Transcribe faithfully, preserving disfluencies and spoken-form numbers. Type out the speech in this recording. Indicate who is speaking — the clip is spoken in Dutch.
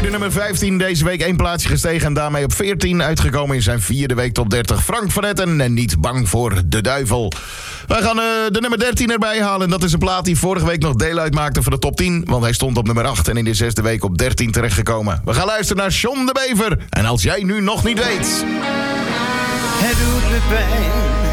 Speaker 1: de nummer vijftien. Deze week één plaatsje gestegen en daarmee op veertien uitgekomen in zijn vierde week top dertig. Frank van Etten en Niet bang voor de duivel. Wij gaan uh, de nummer dertien erbij halen. En dat is een plaat die vorige week nog deel uitmaakte van de top tien. Want hij stond op nummer acht en in de zesde week op dertien terechtgekomen. We gaan luisteren naar John de Bever. En als jij nu nog niet weet...
Speaker 2: Het doet me pijn